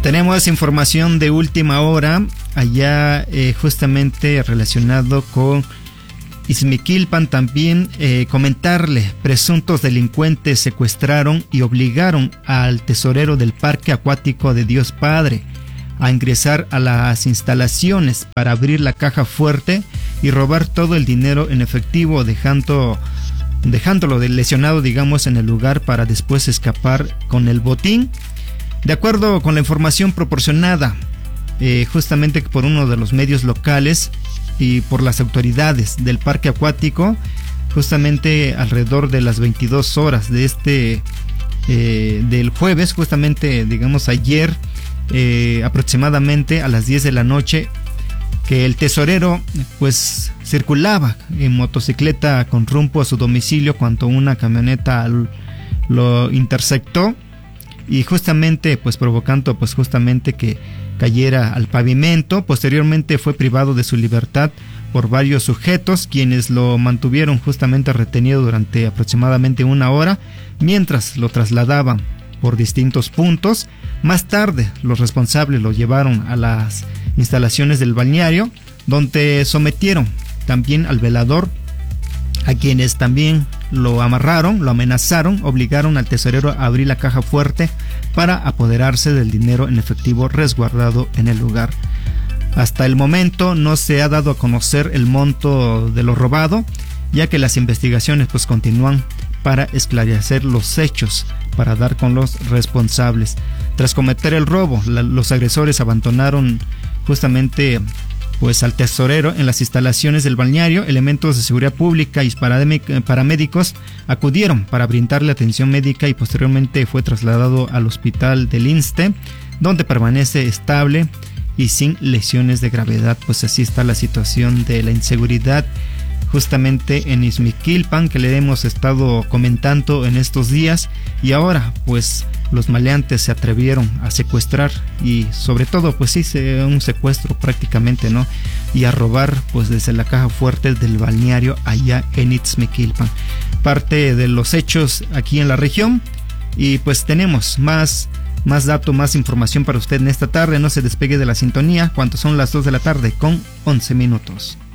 Tenemos información de última hora, allá justamente relacionado con Ixmiquilpan también. Comentarle, presuntos delincuentes secuestraron y obligaron al tesorero del Parque Acuático de Dios Padre a ingresar a las instalaciones para abrir la caja fuerte y robar todo el dinero en efectivo, dejándolo lesionado, digamos, en el lugar para después escapar con el botín. De acuerdo con la información proporcionada justamente por uno de los medios locales y por las autoridades del parque acuático, justamente alrededor de las 22 horas de del jueves, justamente digamos ayer, aproximadamente a las 10 de la noche, que el tesorero pues circulaba en motocicleta con rumbo a su domicilio cuando una camioneta lo interceptó y justamente pues provocando pues justamente que cayera al pavimento. Posteriormente fue privado de su libertad por varios sujetos, quienes lo mantuvieron justamente retenido durante aproximadamente una hora mientras lo trasladaban por distintos puntos. Más tarde los responsables lo llevaron a las instalaciones del balneario, donde sometieron también al velador, a quienes también lo amarraron, lo amenazaron, obligaron al tesorero a abrir la caja fuerte para apoderarse del dinero en efectivo resguardado en el lugar. Hasta el momento no se ha dado a conocer el monto de lo robado, ya que las investigaciones pues continúan para esclarecer los hechos, para dar con los responsables. Tras cometer el robo, los agresores abandonaron justamente pues al tesorero en las instalaciones del balneario. Elementos de seguridad pública y paramédicos acudieron para brindarle atención médica y posteriormente fue trasladado al hospital del INSSSTE, donde permanece estable y sin lesiones de gravedad. Pues así está la situación de la inseguridad justamente en Ixmiquilpan, que le hemos estado comentando en estos días, y ahora pues los maleantes se atrevieron a secuestrar y sobre todo pues sí, un secuestro prácticamente, ¿no? Y a robar pues desde la caja fuerte del balneario allá en Ixmiquilpan. Parte de los hechos aquí en la región, y pues tenemos más datos, más información para usted en esta tarde. No se despegue de la sintonía cuando son las 2 de la tarde con 11 minutos.